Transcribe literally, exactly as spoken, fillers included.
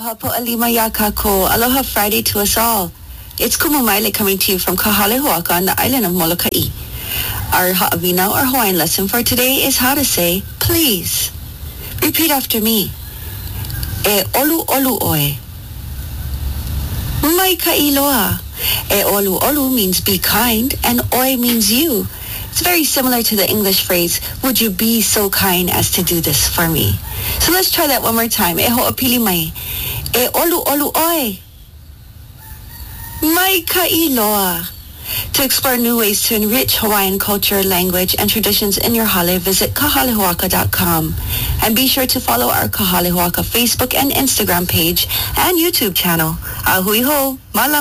Aloha po alima yaka ko. Aloha Friday to us all. It's Kumumaile coming to you from Kahalehuaka on the island of Molokai. Our Ha'avina or Hawaiian lesson for today is how to say please. Repeat after me. E olu olu oe. Mai ka'iloa. E olu olu means be kind and oe means you. It's very similar to the English phrase, would you be so kind as to do this for me? So let's try that one more time. E ho'opili mai. E olu olu oe. Mai ka'iloa. To explore new ways to enrich Hawaiian culture, language, and traditions in your hale, visit kahalehuaka dot com. And be sure to follow our Kahalehuaka Facebook and Instagram page and YouTube channel. Ahui ho. Malam.